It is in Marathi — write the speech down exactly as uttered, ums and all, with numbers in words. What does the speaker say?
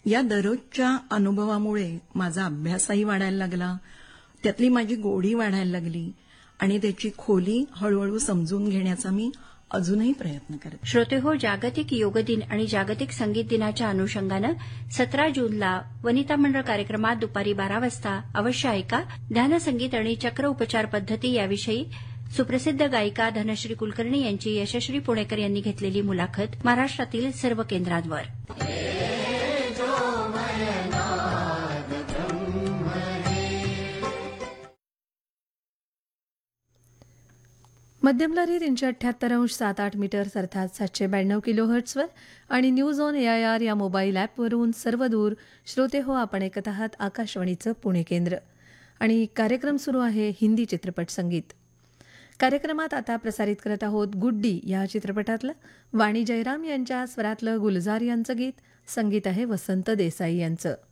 या दररोजच्या अनुभवामुळे माझा अभ्यासही वाढायला लागला, त्यातली माझी गोडी वाढायला लागली आणि त्याची खोली हळूहळू समजून घेण्याचा मी अजूनही प्रयत्न करते. श्रोतेहो, जागतिक योग दिन आणि जागतिक संगीत दिनाच्या अनुषंगानं सतरा जूनला वनिता मंडळ कार्यक्रमात दुपारी बारा वाजता अवश्य ऐका ध्यानसंगीत आणि चक्र उपचार पद्धती याविषयी सुप्रसिद्ध गायिका धनश्री कुलकर्णी यांची यशश्री पुणेकर यांनी घेतलेली मुलाखत महाराष्ट्रातील सर्व केंद्रांवर. मध्यम लहरी तीनशे अठ्ठ्याहत्तर अंश सात आठ मीटर्स अर्थात सातशे ब्याण्णव किलो हर्ट्सवर आणि news on A I R या मोबाईल ॲपवरून सर्वदूर श्रोते हो, आपण ऐकत आहात आकाशवाणीचं पुणे केंद्र आणि कार्यक्रम सुरू आहे हिंदी चित्रपट संगीत. कार्यक्रमात आता प्रसारित करत आहोत गुड्डी या चित्रपटातलं वाणी जयराम यांच्या स्वरातलं गुलजार यांचं गीत. संगीत आहे वसंत देसाई यांचं.